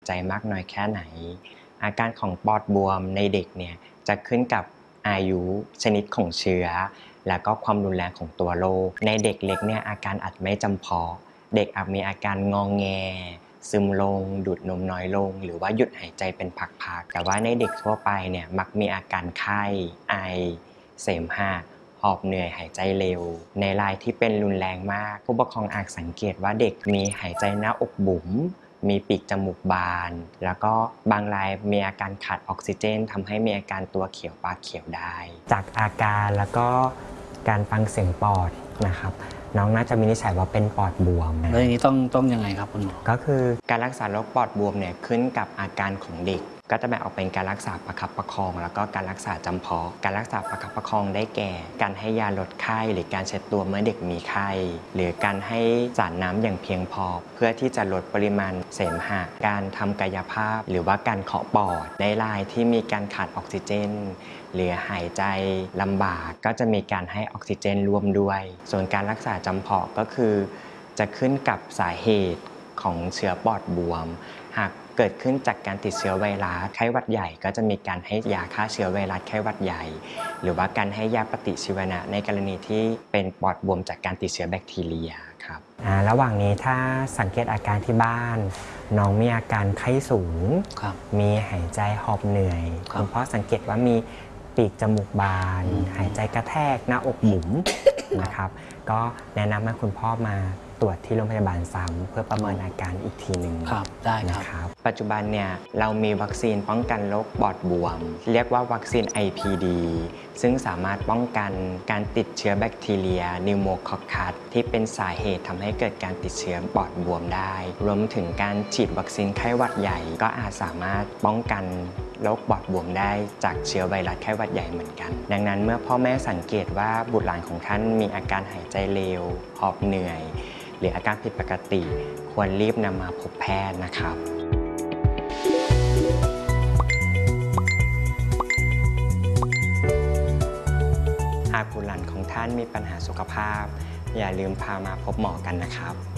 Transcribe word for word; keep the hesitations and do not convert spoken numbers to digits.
ใจมากน้อยแค่ไหนอาการของปอดบวมในเด็กเนี่ยจะขึ้นกับอายุชนิดของเชื้อแล้วก็ความรุนแรงของตัวโรคในเด็กเล็กเนี่ยอาการอาจไม่จำเพาะเด็กอาจมีอาการงองแงซึมลงดูดนมน้อยลงหรือว่าหยุดหายใจเป็นพักๆแต่ว่าในเด็กทั่วไปเนี่ยมักมีอาการไข้ไอเสมหะหอบเหนื่อยหายใจเร็วในรายที่เป็นรุนแรงมากผู้ปกครองอาจสังเกตว่าเด็กมีหายใจหน้าอกบุ๋มมีปีกจมูกบานแล้วก็บางรายมีอาการขาดออกซิเจนทำให้มีอาการตัวเขียวปากเขียวได้จากอาการแล้วก็การฟังเสียงปอดนะครับน้องน่าจะวินิจฉัยว่าเป็นปอดบวมแล้วอย่างนี้ต้องต้องยังไงครับคุณหมอก็คือการรักษาโรคปอดบวมเนี่ยขึ้นกับอาการของเด็กก็จะแบ่งออกเป็นการรักษาประคับประคองแล้วก็การรักษาจำเพาะการรักษาประคับประคองได้แก่การให้ยาลดไข้หรือการเช็ดตัวเมื่อเด็กมีไข้หรือการให้สารน้ำอย่างเพียงพอเพื่อที่จะลดปริมาณเสมหะการทำกายภาพหรือว่าการเคาะปอดในรายที่มีการขาดออกซิเจนหรือหายใจลำบากก็จะมีการให้ออกซิเจนร่วมด้วยส่วนการรักษาจำเพาะก็คือจะขึ้นกับสาเหตุของเชื้อปอดบวมหากเกิดขึ้นจากการติดเชื้อไวรัสไข้หวัดใหญ่ก็จะมีการให้ยาฆ่าเชื้อไวรัสไข้หวัดใหญ่หรือว่าการให้ยาปฏิชีวนะในกรณีที่เป็นปอดบวมจากการติดเชื้อแบคทีเรียครับระหว่างนี้ถ้าสังเกตอาการที่บ้านน้องมีอาการไข้สูงมีหายใจหอบเหนื่อยคุณพ่อสังเกตว่ามีปีกจมูกบานหายใจกระแทกหน้าอกหมุนนะครับก็แนะนำให้คุณพ่อมาตรวจที่โรงพยาบาลซ้ำเพื่อประเมินอาการอีกทีหนึ่งครับได้ครับปัจจุบันเนี่ยเรามีวัคซีนป้องกันโรคปอดบวมเรียกว่าวัคซีน ไอ พี ดี ซึ่งสามารถป้องกันการติดเชื้อแบคทีเรียนิวโมคอคคัสที่เป็นสาเหตุทำให้เกิดการติดเชื้อปอดบวมได้รวมถึงการฉีดวัคซีนไข้หวัดใหญ่ก็อาจสามารถป้องกันโรคปอดบวมได้จากเชื้อไวรัสไข้หวัดใหญ่เหมือนกันดังนั้นเมื่อพ่อแม่สังเกตว่าบุตรหลานของท่านมีอาการหายใจเร็วหอบเหนื่อยหรืออาการผิดปกติควรรีบนำมาพบแพทย์นะครับหากบุตรหลานของท่านมีปัญหาสุขภาพอย่าลืมพามาพบหมอกันนะครับ